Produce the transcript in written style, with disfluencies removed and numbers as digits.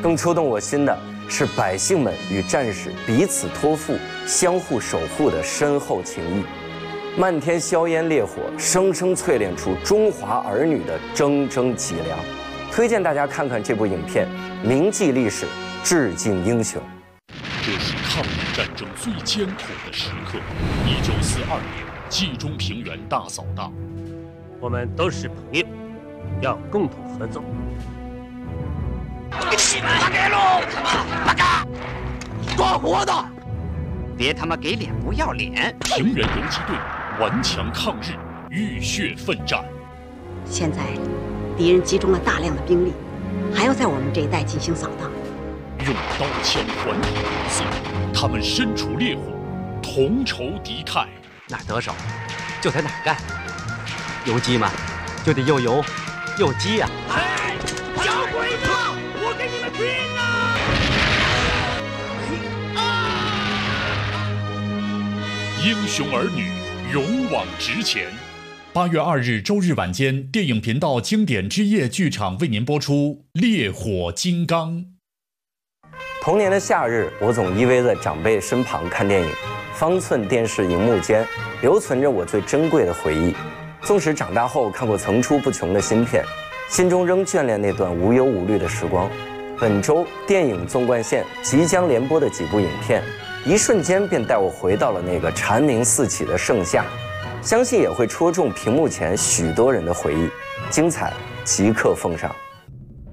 更触动我心的是百姓们与战士彼此托付、相互守护的深厚情谊。漫天硝烟烈火，生生淬炼出中华儿女的铮铮脊梁。推荐大家看看这部影片，铭记历史，致敬英雄。 这是抗日战争最艰苦的时刻。1942年，冀中平原大扫荡， 我们都是朋友，要共同合作。 打给喽！大哥，抓活的！别他妈给脸不要脸！ 平原游击队顽强抗日，浴血奋战。 现在，敌人集中了大量的兵力，还要在我们这一带进行扫荡。 用刀枪还敌5色，他们身处烈火，同仇敌忾。 哪儿得手，就在哪儿干。游击嘛，就得又游又击呀！ 哎，小鬼子，我跟你们拼啊！英雄儿女勇往直前。8月2日周日晚间，电影频道经典之夜剧场为您播出《烈火金刚》。 童年的夏日，我总依偎在长辈身旁看电影，方寸电视荧幕间留存着我最珍贵的回忆。纵使长大后看过层出不穷的新片，心中仍眷恋那段无忧无虑的时光。本周电影纵贯线即将连播的几部影片，一瞬间便带我回到了那个蝉鸣四起的盛夏，相信也会戳中屏幕前许多人的回忆。精彩即刻奉上。